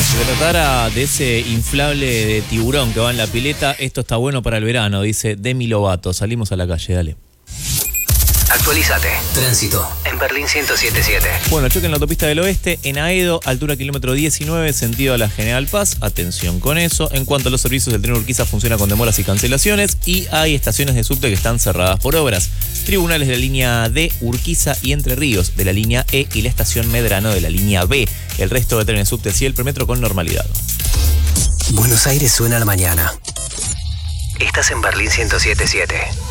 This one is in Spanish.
Si se tratara de ese inflable de tiburón que va en la pileta, esto está bueno para el verano, dice Demi Lovato. Salimos a la calle, dale. Actualizate. Tránsito en Berlín 107.7. Bueno, choque en la autopista del oeste, en Aedo, altura kilómetro 19, sentido a la General Paz. Atención con eso. En cuanto a los servicios, el tren Urquiza funciona con demoras y cancelaciones y hay estaciones de subte que están cerradas por obras. Tribunales de la línea D, Urquiza y Entre Ríos de la línea E y la estación Medrano de la línea B. El resto de trenes subte y el premetro con normalidad. Buenos Aires suena a la mañana. Estás en Berlín 107.7.